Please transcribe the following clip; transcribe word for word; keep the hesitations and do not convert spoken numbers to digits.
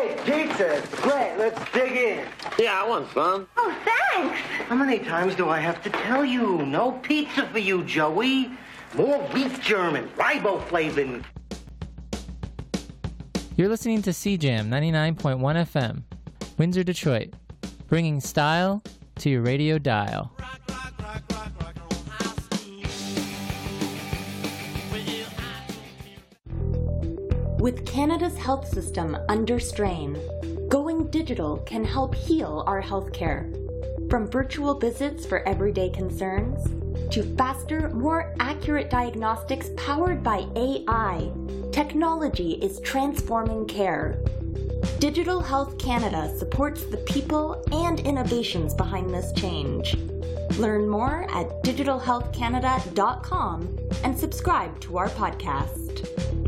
Hey, pizza. Great, let's dig in. Yeah, I want some. Oh, thanks. How many times do I have to tell you? No pizza for you, Joey. More wheat German, riboflavin. You're listening to C Jam ninety-nine point one F M, Windsor, Detroit, bringing style to your radio dial. With Canada's health system under strain, going digital can help heal our healthcare. From virtual visits for everyday concerns, to faster, more accurate diagnostics powered by A I, technology is transforming care. Digital Health Canada supports the people and innovations behind this change. Learn more at digital health canada dot com and subscribe to our podcast.